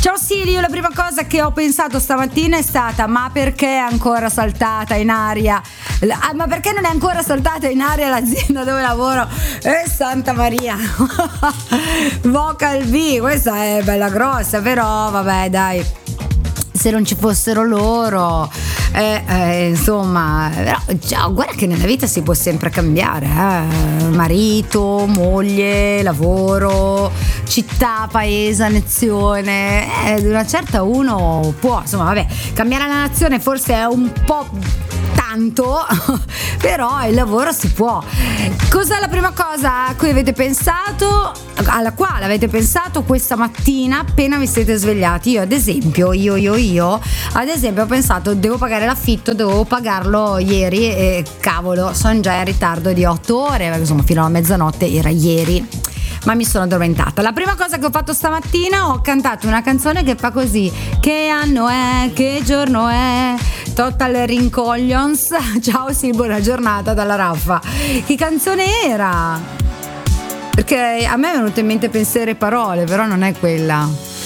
Ciao Silvio, la prima cosa che ho pensato stamattina è stata: ma perché è ancora saltata in aria? Ma perché non è ancora saltata in aria l'azienda dove lavoro? Santa Maria. Vocal B, questa è bella grossa, però vabbè, dai, se non ci fossero loro, insomma, però, guarda che nella vita si può sempre cambiare, marito, moglie, lavoro, città, paese, nazione, ad una certa uno può, insomma, vabbè, cambiare la nazione forse è un po' tanto, però il lavoro si può. Cos'è la prima cosa a cui avete pensato, alla quale avete pensato questa mattina appena vi siete svegliati? Io ad esempio ad esempio ho pensato: devo pagare l'affitto, dovevo pagarlo ieri e cavolo, sono già in ritardo di 8 ore, perché insomma fino alla mezzanotte era ieri, ma mi sono addormentata. La prima cosa che ho fatto stamattina, ho cantato una canzone che fa così: che anno è, che giorno è, Total Rincoglions. Ciao sì, buona giornata dalla Raffa. Che canzone era? Perché a me è venuto in mente Pensiero e Parole, però non è quella.